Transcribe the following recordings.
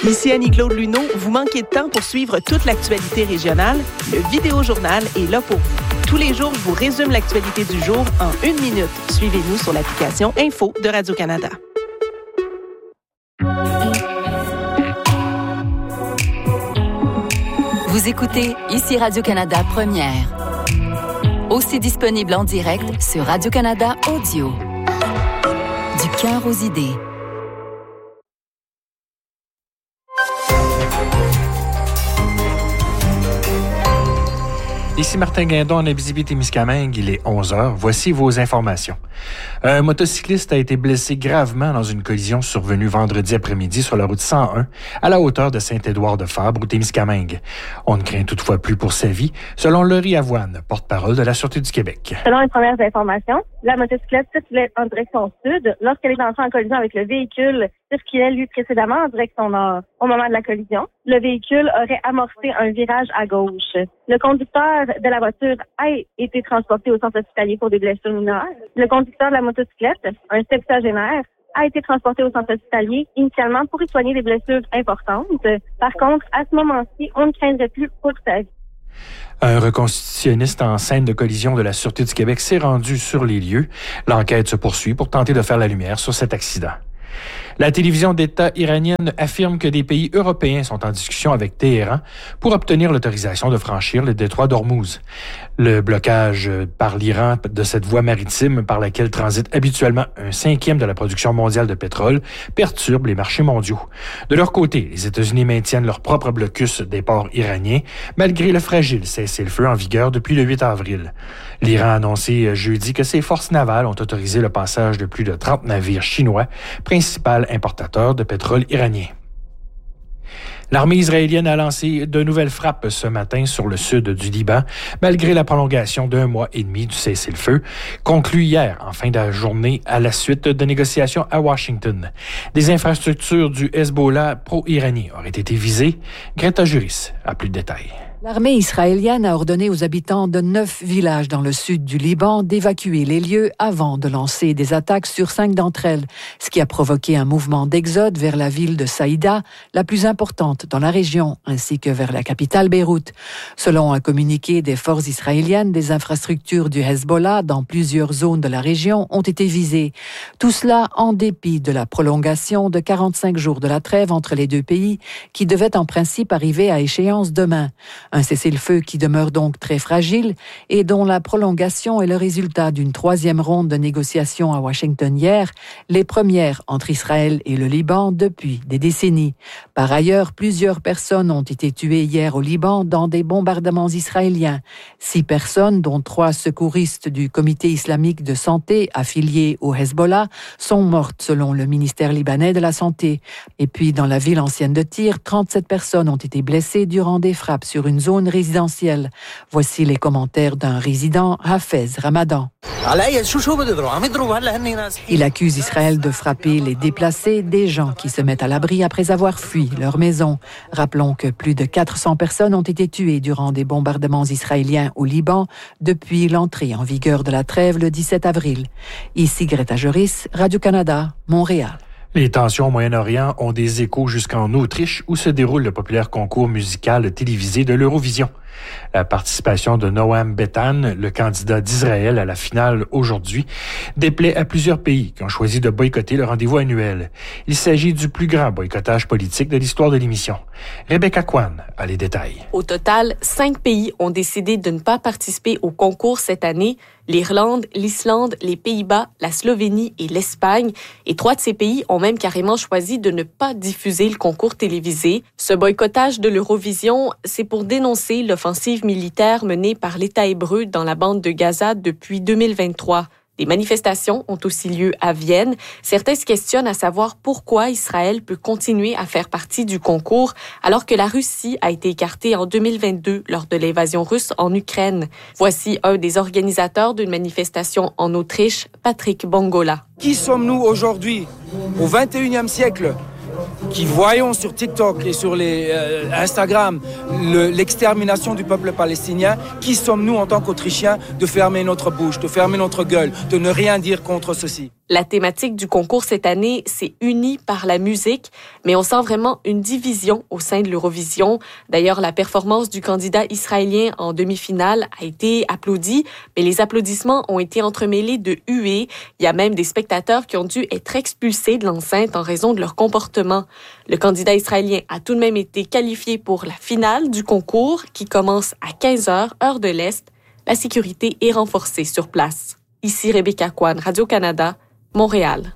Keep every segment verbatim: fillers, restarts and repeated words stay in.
Ici Annie-Claude Luneau. Vous manquez de temps pour suivre toute l'actualité régionale? Le Vidéojournal est là pour vous. Tous les jours, je vous résume l'actualité du jour en une minute. Suivez-nous sur l'application Info de Radio-Canada. Vous écoutez Ici Radio-Canada Première. Aussi disponible en direct sur Radio-Canada Audio. Du cœur aux idées. Ici Martin Guindon en Abitibi-Témiscamingue, il est onze heures. Voici vos informations. Un motocycliste a été blessé gravement dans une collision survenue vendredi après-midi sur la route cent un à la hauteur de Saint-Édouard-de-Fabre au Témiscamingue. On ne craint toutefois plus pour sa vie, selon Laurie Avoine, porte-parole de la Sûreté du Québec. Selon les premières informations, la motocyclette circulait en direction sud lorsqu'elle est entrée en collision avec le véhicule circulait lui précédemment en direction nord. Au moment de la collision, le véhicule aurait amorcé un virage à gauche. Le conducteur de la voiture a été transporté au centre hospitalier pour des blessures mineures. Le conducteur de la motocyclette, un septuagénaire, a été transporté au centre hospitalier initialement pour y soigner des blessures importantes. Par contre, à ce moment-ci, on ne craindrait plus pour sa vie. Un reconstitutionniste en scène de collision de la Sûreté du Québec s'est rendu sur les lieux. L'enquête se poursuit pour tenter de faire la lumière sur cet accident. La télévision d'État iranienne affirme que des pays européens sont en discussion avec Téhéran pour obtenir l'autorisation de franchir le détroit d'Ormuz. Le blocage par l'Iran de cette voie maritime par laquelle transite habituellement un cinquième de la production mondiale de pétrole perturbe les marchés mondiaux. De leur côté, les États-Unis maintiennent leur propre blocus des ports iraniens malgré le fragile cessez-le-feu en vigueur depuis le huit avril. L'Iran a annoncé jeudi que ses forces navales ont autorisé le passage de plus de trente navires chinois, principal importateur de pétrole iranien. L'armée israélienne a lancé de nouvelles frappes ce matin sur le sud du Liban, malgré la prolongation d'un mois et demi du cessez-le-feu, conclu hier en fin de journée à la suite de négociations à Washington. Des infrastructures du Hezbollah pro-iranien auraient été visées. Greta Juris a plus de détails. L'armée israélienne a ordonné aux habitants de neuf villages dans le sud du Liban d'évacuer les lieux avant de lancer des attaques sur cinq d'entre elles, ce qui a provoqué un mouvement d'exode vers la ville de Saïda, la plus importante dans la région, ainsi que vers la capitale Beyrouth. Selon un communiqué des forces israéliennes, des infrastructures du Hezbollah dans plusieurs zones de la région ont été visées. Tout cela en dépit de la prolongation de quarante-cinq jours de la trêve entre les deux pays, qui devait en principe arriver à échéance demain. Un cessez-le-feu qui demeure donc très fragile et dont la prolongation est le résultat d'une troisième ronde de négociations à Washington hier, les premières entre Israël et le Liban depuis des décennies. Par ailleurs, plusieurs personnes ont été tuées hier au Liban dans des bombardements israéliens. Six personnes, dont trois secouristes du Comité islamique de santé affiliés au Hezbollah, sont mortes selon le ministère libanais de la Santé. Et puis, dans la ville ancienne de Tyr, trente-sept personnes ont été blessées durant des frappes sur une zone résidentielle. Voici les commentaires d'un résident, Hafez Ramadan. Il accuse Israël de frapper les déplacés, des gens qui se mettent à l'abri après avoir fui leur maison. Rappelons que plus de quatre cents personnes ont été tuées durant des bombardements israéliens au Liban depuis l'entrée en vigueur de la trêve le dix-sept avril. Ici Greta Juris, Radio-Canada, Montréal. Les tensions au Moyen-Orient ont des échos jusqu'en Autriche, où se déroule le populaire concours musical télévisé de l'Eurovision. La participation de Noam Betan, le candidat d'Israël à la finale aujourd'hui, déplaît à plusieurs pays qui ont choisi de boycotter le rendez-vous annuel. Il s'agit du plus grand boycottage politique de l'histoire de l'émission. Rebecca Kwan a les détails. Au total, cinq pays ont décidé de ne pas participer au concours cette année. L'Irlande, l'Islande, les Pays-Bas, la Slovénie et l'Espagne. Et trois de ces pays ont même carrément choisi de ne pas diffuser le concours télévisé. Ce boycottage de l'Eurovision, c'est pour dénoncer l'offensive militaire menée par l'État hébreu dans la bande de Gaza depuis deux mille vingt-trois. Des manifestations ont aussi lieu à Vienne. Certains se questionnent à savoir pourquoi Israël peut continuer à faire partie du concours alors que la Russie a été écartée en deux mille vingt-deux lors de l'invasion russe en Ukraine. Voici un des organisateurs d'une manifestation en Autriche, Patrick Bongola. Qui sommes-nous aujourd'hui, au vingt et unième siècle, qui voyons sur TikTok et sur les, euh, Instagram le, l'extermination du peuple palestinien, qui sommes-nous en tant qu'Autrichiens de fermer notre bouche, de fermer notre gueule, de ne rien dire contre ceci? La thématique du concours cette année, c'est unie par la musique, mais on sent vraiment une division au sein de l'Eurovision. D'ailleurs, la performance du candidat israélien en demi-finale a été applaudie, mais les applaudissements ont été entremêlés de huées. Il y a même des spectateurs qui ont dû être expulsés de l'enceinte en raison de leur comportement. Le candidat israélien a tout de même été qualifié pour la finale du concours qui commence à quinze heures, heure de l'Est. La sécurité est renforcée sur place. Ici Rebecca Kwan, Radio-Canada, Montréal.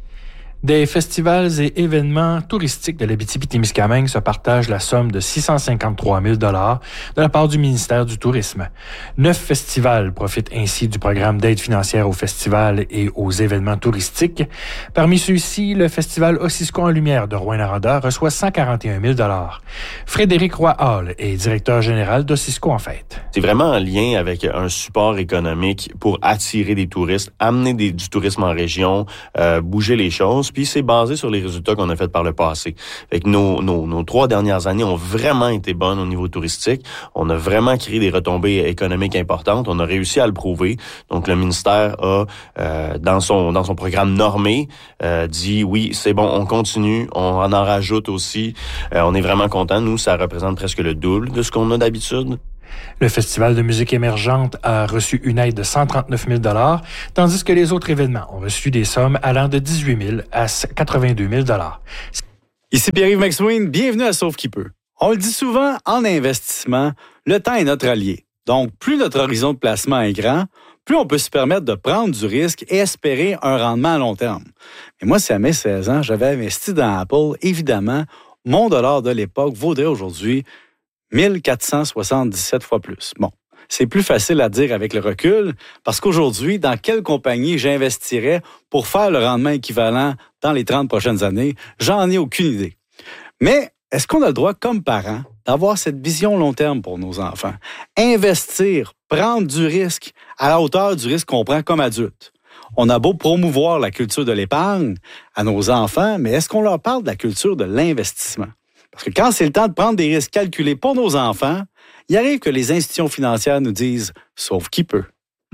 Des festivals et événements touristiques de l'Abitibi-Témiscamingue se partagent la somme de six cent cinquante-trois mille dollars de la part du ministère du Tourisme. Neuf festivals profitent ainsi du programme d'aide financière aux festivals et aux événements touristiques. Parmi ceux-ci, le festival Ossisco en Lumière de Rouyn-Noranda reçoit cent quarante et un mille dollars. Frédéric Roy-Hall est directeur général d'Ossisco en Fête. C'est vraiment en lien avec un support économique pour attirer des touristes, amener des, du tourisme en région, euh, bouger les choses. Puis c'est basé sur les résultats qu'on a fait par le passé. Fait que nos, nos, nos trois dernières années ont vraiment été bonnes au niveau touristique. On a vraiment créé des retombées économiques importantes. On a réussi à le prouver. Donc le ministère a, euh, dans son dans son programme normé, euh, dit oui, c'est bon, on continue, on en, en rajoute aussi. Euh, on est vraiment content. Nous, ça représente presque le double de ce qu'on a d'habitude. Le Festival de musique émergente a reçu une aide de cent trente-neuf mille dollars, tandis que les autres événements ont reçu des sommes allant de dix-huit mille à quatre-vingt-deux mille dollars. Ici Pierre-Yves McSween, bienvenue à Sauve qui peut. On le dit souvent, en investissement, le temps est notre allié. Donc, plus notre horizon de placement est grand, plus on peut se permettre de prendre du risque et espérer un rendement à long terme. Mais moi, si à mes seize ans, j'avais investi dans Apple, évidemment, mon dollar de l'époque vaudrait aujourd'hui mille quatre cent soixante-dix-sept fois plus. Bon, c'est plus facile à dire avec le recul parce qu'aujourd'hui, dans quelle compagnie j'investirais pour faire le rendement équivalent dans les trente prochaines années, j'en ai aucune idée. Mais est-ce qu'on a le droit, comme parents, d'avoir cette vision long terme pour nos enfants? Investir, prendre du risque à la hauteur du risque qu'on prend comme adulte. On a beau promouvoir la culture de l'épargne à nos enfants, mais est-ce qu'on leur parle de la culture de l'investissement? Parce que quand c'est le temps de prendre des risques calculés pour nos enfants, il arrive que les institutions financières nous disent « sauve qui peut ».